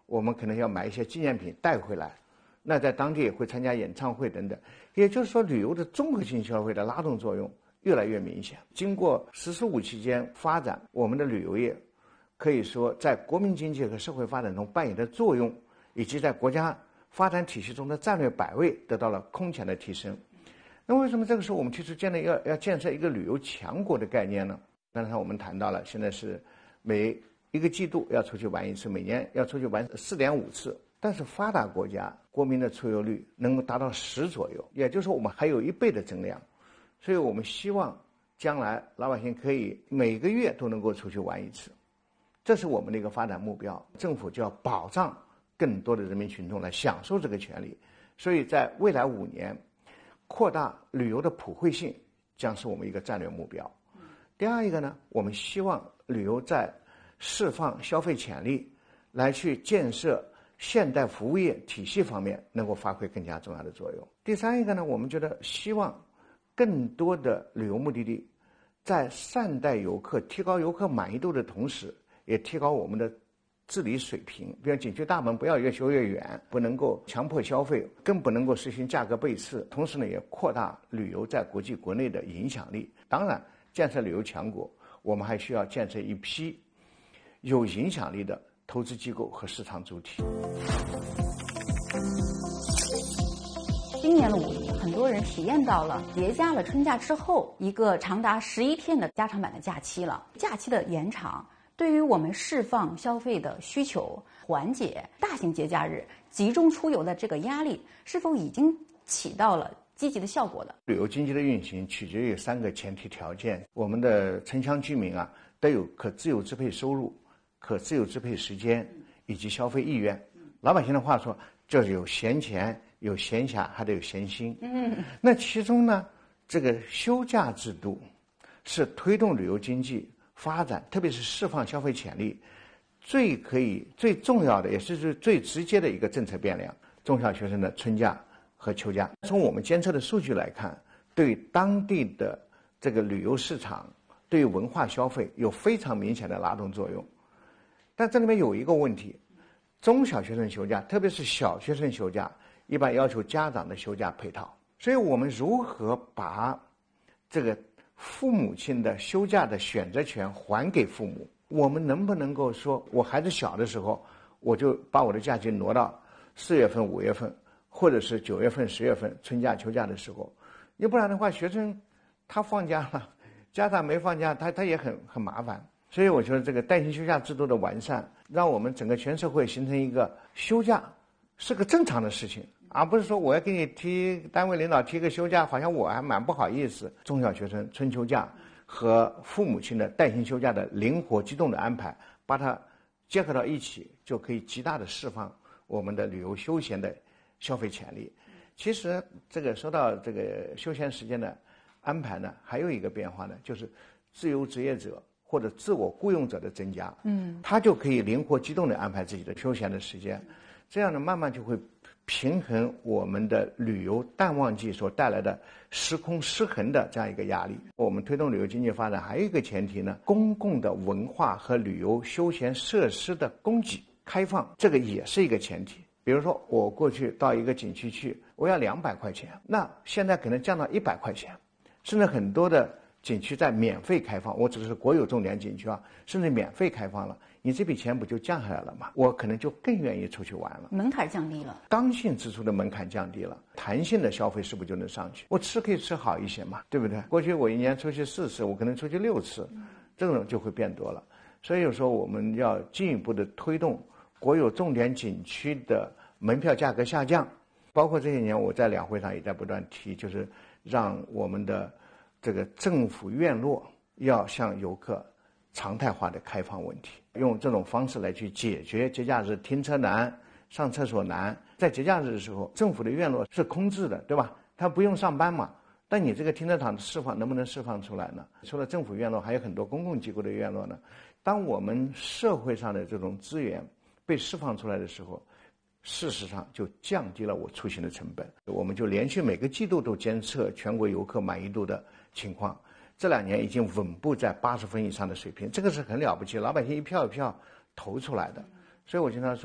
我们可能要买一些纪念品带回来，那在当地也会参加演唱会等等。也就是说，旅游的综合性消费的拉动作用越来越明显。经过“十四五”期间发展，我们的旅游业可以说在国民经济和社会发展中扮演的作用，以及在国家发展体系中的战略摆位得到了空前的提升。那为什么这个时候我们提出要建设一个旅游强国的概念呢？刚才我们谈到了，现在是每一个季度要出去玩一次，每年要出去玩4.5次。但是发达国家国民的出游率能够达到10左右，也就是说我们还有1倍的增量。所以我们希望将来老百姓可以每个月都能够出去玩一次，这是我们的一个发展目标。政府就要保障更多的人民群众来享受这个权利。所以在未来5年，扩大旅游的普惠性将是我们一个战略目标。第二一个呢，我们希望旅游在释放消费潜力，来去建设现代服务业体系方面能够发挥更加重要的作用。第三一个呢，我们觉得希望更多的旅游目的地在善待游客、提高游客满意度的同时，也提高我们的治理水平。比如景区大门不要越修越远，不能够强迫消费，更不能够实行价格背刺。同时呢，也扩大旅游在国际国内的影响力。当然，建设旅游强国，我们还需要建设一批有影响力的投资机构和市场主体。 今年的5一，很多人体验到了叠加了春假之后一个长达11天的加长版的假期了。假期的延长对于我们释放消费的需求，缓解大型节假日集中出游的这个压力，是否已经起到了积极的效果了？ 旅游经济的运行取决于3个前提条件：我们的城乡居民啊，都有可自由支配收入、可自由支配时间以及消费意愿。老百姓的话说，就是有闲钱、有闲暇，还得有闲心。那其中呢，这个休假制度是推动旅游经济发展，特别是释放消费潜力最重要的，也是最直接的一个政策变量。中小学生的春假和秋假，从我们监测的数据来看，对当地的这个旅游市场、对文化消费有非常明显的拉动作用。但这里面有一个问题，中小学生休假，特别是小学生休假，一般要求家长的休假配套。所以我们如何把这个父母亲的休假的选择权还给父母？我们能不能够说，我孩子小的时候，我就把我的假期挪到4月份、5月份，或者是9月份、10月份春假、秋假的时候？要不然的话，学生他放假了，家长没放假，他也很麻烦。所以我觉得这个带薪休假制度的完善，让我们整个全社会形成一个休假是个正常的事情，而不是说我要给你单位领导提个休假，好像我还蛮不好意思。中小学生春秋假和父母亲的带薪休假的灵活机动的安排，把它结合到一起，就可以极大的释放我们的旅游休闲的消费潜力。其实这个说到这个休闲时间的安排呢，还有一个变化呢，就是自由职业者或者自我雇佣者的增加，他就可以灵活机动地安排自己的休闲的时间，这样呢，慢慢就会平衡我们的旅游淡旺季所带来的时空失衡的这样一个压力。我们推动旅游经济发展还有一个前提呢，公共的文化和旅游休闲设施的供给开放，这个也是一个前提。比如说我过去到一个景区去，我要200块钱，那现在可能降到100块钱，甚至很多的景区在免费开放，我指的是国有重点景区啊，甚至免费开放了，你这笔钱不就降下来了吗？我可能就更愿意出去玩了， 门槛降低了， 刚性支出的门槛降低了，弹性的消费是不是就能上去？我吃可以吃好一些嘛，对不对？过去我1年出去4次，我可能出去6次，这种就会变多了。所以有时候我们要进一步的推动国有重点景区的门票价格下降，包括这些年我在两会上也在不断提，就是让我们的这个政府院落要向游客常态化的开放问题，用这种方式来去解决节假日停车难、上厕所难。在节假日的时候，政府的院落是空置的，对吧？他不用上班嘛，但你这个停车场能不能释放出来呢？除了政府院落，还有很多公共机构的院落呢。当我们社会上的这种资源被释放出来的时候，事实上就降低了我出行的成本。我们就连续每个季度都监测全国游客满意度的情况，这2年已经稳步在80分以上的水平，这个是很了不起，老百姓一票一票投出来的。所以我经常说